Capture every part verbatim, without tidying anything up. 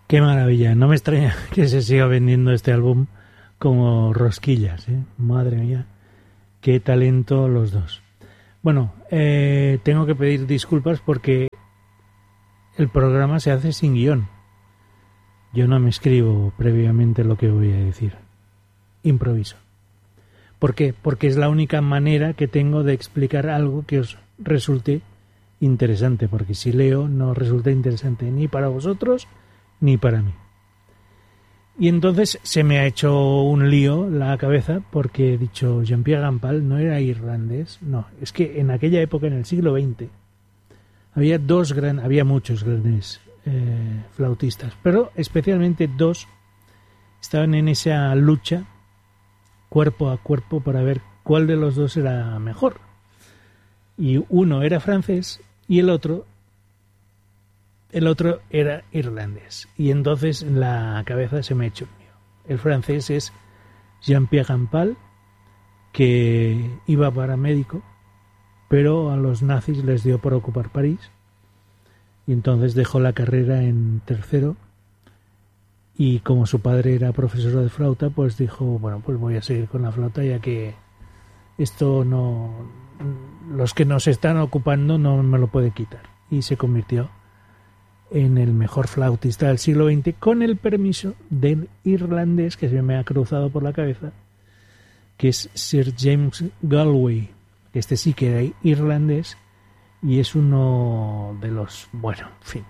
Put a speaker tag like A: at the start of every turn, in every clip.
A: Qué maravilla, no me extraña que se siga vendiendo este álbum como rosquillas, ¿eh? Madre mía, qué talento los dos. Bueno, eh, tengo que pedir disculpas porque el programa se hace sin guión. Yo no me escribo previamente lo que voy a decir, improviso. ¿Por qué? Porque es la única manera que tengo de explicar algo que os resulte interesante, porque si leo no resulta interesante ni para vosotros ni para mí. Y entonces se me ha hecho un lío la cabeza porque he dicho Jean-Pierre Rampal no era irlandés, no, es que en aquella época, en el siglo veinte, había dos gran, había muchos grandes eh, flautistas, pero especialmente dos estaban en esa lucha cuerpo a cuerpo para ver cuál de los dos era mejor. Y uno era francés y el otro El otro era irlandés. Y entonces en la cabeza se me ha hecho un lío. El francés es Jean-Pierre Rampal, que iba para médico, pero a los nazis les dio por ocupar París. Y entonces dejó la carrera en tercero. Y como su padre era profesor de flauta, pues dijo, bueno, pues voy a seguir con la flauta, ya que esto no... los que nos están ocupando no me lo pueden quitar. Y se convirtió en el mejor flautista del siglo veinte, con el permiso del irlandés que se me ha cruzado por la cabeza, que es Sir James Galway. Este sí que era irlandés y es uno de los, bueno, en fin,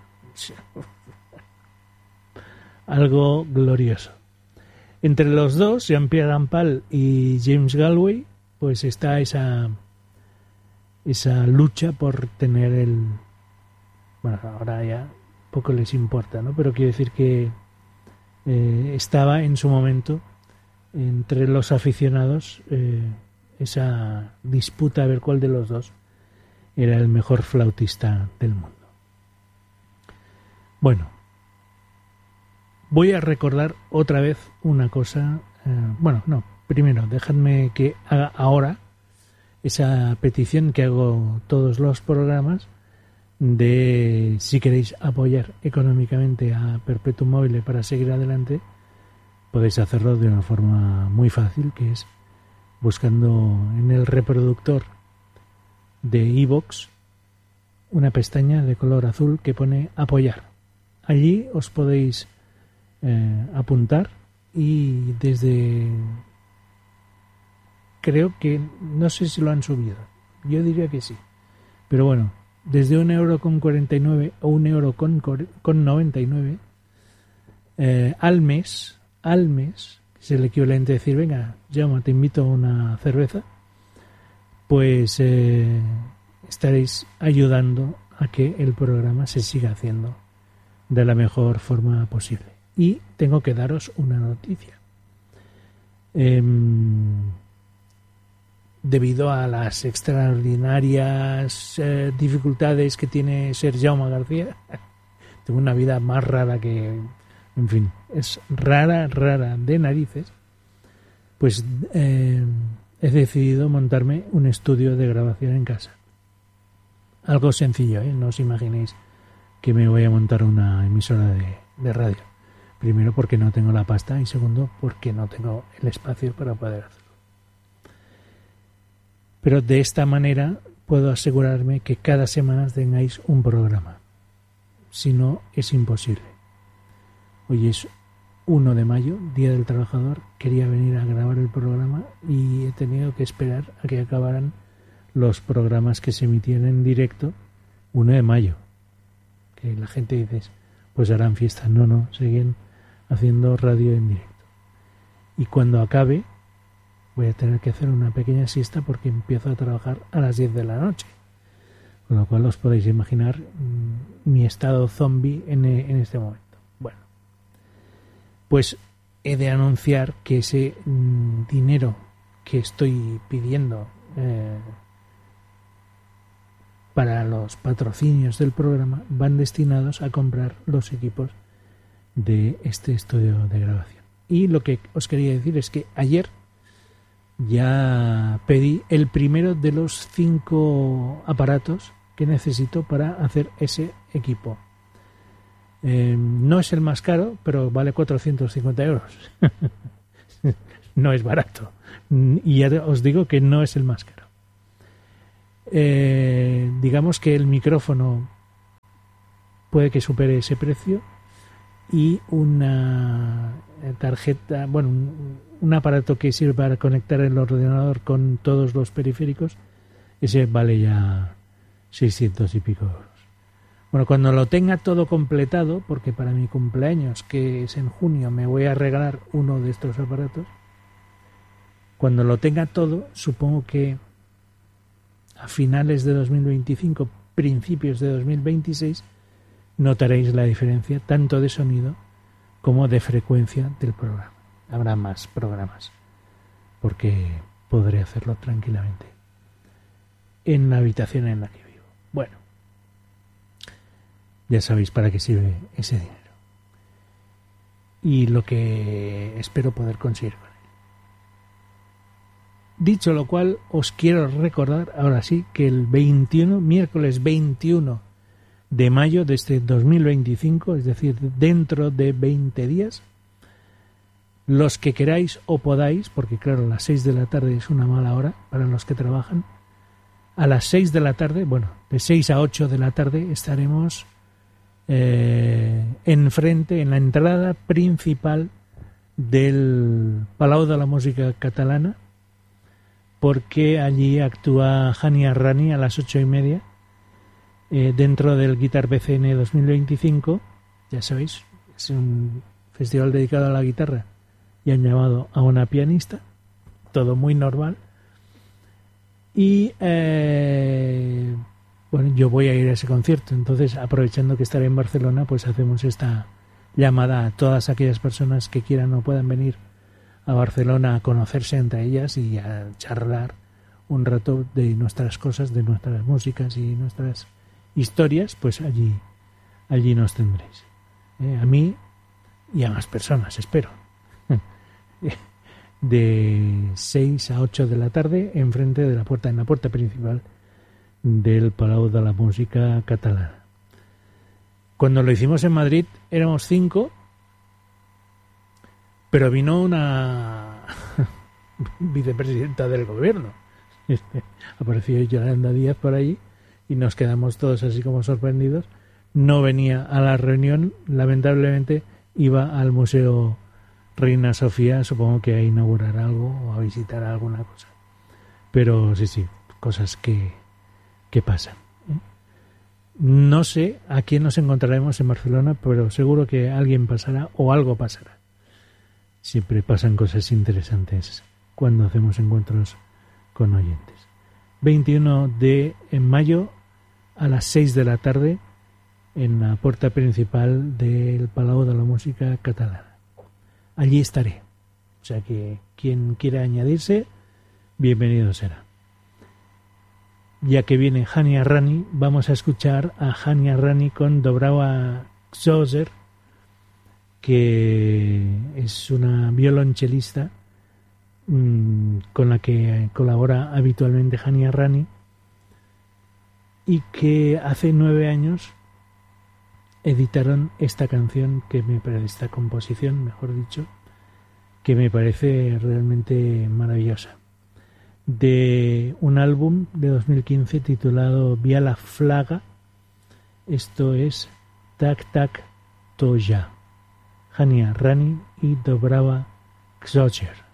A: algo glorioso. Entre los dos, Jean-Pierre Rampal y James Galway, pues está esa esa lucha por tener el, bueno, ahora ya poco les importa, ¿no? Pero quiero decir que eh, estaba en su momento entre los aficionados eh, esa disputa a ver cuál de los dos era el mejor flautista del mundo. Bueno, voy a recordar otra vez una cosa. Eh, bueno, no, primero, dejadme que haga ahora esa petición que hago todos los programas de, si queréis apoyar económicamente a Perpetuum Mobile para seguir adelante, podéis hacerlo de una forma muy fácil, que es buscando en el reproductor de iVoox una pestaña de color azul que pone apoyar. Allí os podéis eh, apuntar y desde, creo que, no sé si lo han subido, yo diría que sí, pero bueno, desde un euro con cuarenta y nueve o un euro con, con noventa y nueve eh, al mes, al mes, que es el equivalente a decir, venga, llama, te invito a una cerveza, pues eh, estaréis ayudando a que el programa se siga haciendo de la mejor forma posible. Y tengo que daros una noticia. Eh, debido a las extraordinarias eh, dificultades que tiene Ser Jaume García, tengo una vida más rara que, en fin, es rara, rara de narices, pues eh, he decidido montarme un estudio de grabación en casa. Algo sencillo, ¿eh? No os imaginéis que me voy a montar una emisora de, de radio. Primero porque no tengo la pasta y segundo porque no tengo el espacio para poder hacerlo. Pero de esta manera puedo asegurarme que cada semana tengáis un programa. Si no, es imposible. Hoy es primero de mayo, Día del Trabajador. Quería venir a grabar el programa y he tenido que esperar a que acabaran los programas que se emitían en directo primero de mayo. Que la gente dice, pues harán fiesta. No, no, siguen haciendo radio en directo. Y cuando acabe voy a tener que hacer una pequeña siesta porque empiezo a trabajar a las diez de la noche. Con lo cual os podéis imaginar mmm, mi estado zombie en, en este momento. Bueno, pues he de anunciar que ese mmm, dinero que estoy pidiendo eh, para los patrocinios del programa van destinados a comprar los equipos de este estudio de grabación. Y lo que os quería decir es que ayer ya pedí el primero de los cinco aparatos que necesito para hacer ese equipo. Eh, no es el más caro, pero vale cuatrocientos cincuenta euros. No es barato. Y ya os digo que no es el más caro. Eh, digamos que el micrófono puede que supere ese precio y una tarjeta, bueno, un, un aparato que sirve para conectar el ordenador con todos los periféricos, ese vale ya seiscientos y pico euros. Bueno, cuando lo tenga todo completado, porque para mi cumpleaños, que es en junio, me voy a regalar uno de estos aparatos, cuando lo tenga todo, supongo que a finales de dos mil veinticinco, principios de dos mil veintiséis, notaréis la diferencia tanto de sonido como de frecuencia del programa. Habrá más programas, porque podré hacerlo tranquilamente en la habitación en la que vivo. Bueno, ya sabéis para qué sirve ese dinero y lo que espero poder conseguir con él. Dicho lo cual, os quiero recordar ahora sí que el veintiuno, miércoles veintiuno de mayo de este dos mil veinticinco, es decir, dentro de veinte días, los que queráis o podáis, porque claro, las seis de la tarde es una mala hora para los que trabajan, a las seis de la tarde, bueno, de seis a ocho de la tarde estaremos eh, enfrente, en la entrada principal del Palau de la Música Catalana, porque allí actúa Hani Arrani a las ocho y media eh, dentro del Guitar B C N dos mil veinticinco. Ya sabéis, es un festival dedicado a la guitarra y han llamado a una pianista, todo muy normal. Y eh, bueno, yo voy a ir a ese concierto, entonces aprovechando que estaré en Barcelona, pues hacemos esta llamada a todas aquellas personas que quieran o puedan venir a Barcelona a conocerse entre ellas y a charlar un rato de nuestras cosas, de nuestras músicas y nuestras historias, pues allí allí nos tendréis. Eh, a mí y a más personas, espero. De seis a ocho de la tarde, enfrente de la puerta, en la puerta principal del Palau de la Música Catalana. Cuando lo hicimos en Madrid éramos cinco, pero vino una vicepresidenta del gobierno. Apareció Yolanda Díaz por allí y nos quedamos todos así como sorprendidos. No venía a la reunión, lamentablemente iba al Museo Reina Sofía, supongo que a inaugurar algo o a visitar alguna cosa. Pero sí, sí, cosas que, que pasan. No sé a quién nos encontraremos en Barcelona, pero seguro que alguien pasará o algo pasará. Siempre pasan cosas interesantes cuando hacemos encuentros con oyentes. veintiuno de mayo a las seis de la tarde en la puerta principal del Palau de la Música Catalana. Allí estaré. O sea que quien quiera añadirse, bienvenido será. Ya que viene Hani Arrani, vamos a escuchar a Hani Arrani con Dobrava Xoser, que es una violonchelista mmm, con la que colabora habitualmente Hani Arrani y que hace nueve años editaron esta canción que me parece, esta composición, mejor dicho, que me parece realmente maravillosa, de un álbum de dos mil quince titulado Via la Flaga. Esto es Tak Tak Toja, Hani Arrani y Dobrava Xoser.